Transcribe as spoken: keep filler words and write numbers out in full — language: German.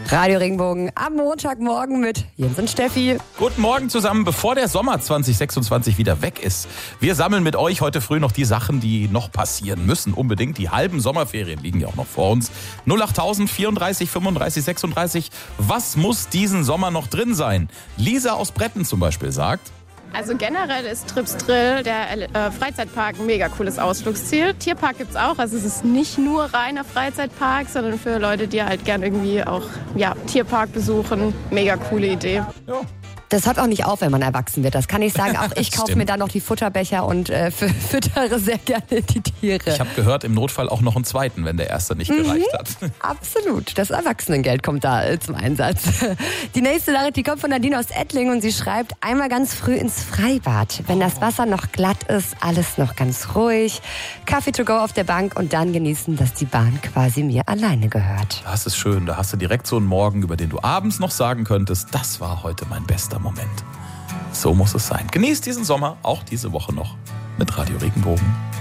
Radio Regenbogen am Montagmorgen mit Jens und Steffi. Guten Morgen zusammen, bevor der Sommer zwanzig sechsundzwanzig wieder weg ist. Wir sammeln mit euch heute früh noch die Sachen, die noch passieren müssen. Unbedingt, die halben Sommerferien liegen ja auch noch vor uns. null acht vierunddreißig fünfunddreißig sechsunddreißig. Was muss diesen Sommer noch drin sein? Lisa aus Bretten zum Beispiel sagt: Also generell ist Trips Drill, der äh, Freizeitpark, ein mega cooles Ausflugsziel. Tierpark gibt's auch, also es ist nicht nur reiner Freizeitpark, sondern für Leute, die halt gern irgendwie auch ja, Tierpark besuchen. Mega coole Idee. Ja. Das hört auch nicht auf, wenn man erwachsen wird. Das kann ich sagen. Auch ich kaufe mir dann noch die Futterbecher und äh, füttere sehr gerne die Tiere. Ich habe gehört, im Notfall auch noch einen zweiten, wenn der erste nicht gereicht mhm, hat. Absolut. Das Erwachsenengeld kommt da äh, zum Einsatz. Die nächste Nachricht, die kommt von Nadine aus Ettling und sie schreibt: einmal ganz früh ins Freibad. Wenn das Wasser noch glatt ist, alles noch ganz ruhig. Kaffee to go auf der Bank und dann genießen, dass die Bahn quasi mir alleine gehört. Das ist schön. Da hast du direkt so einen Morgen, über den du abends noch sagen könntest: das war heute mein bester Moment. So muss es sein. Genießt diesen Sommer, auch diese Woche noch mit Radio Regenbogen.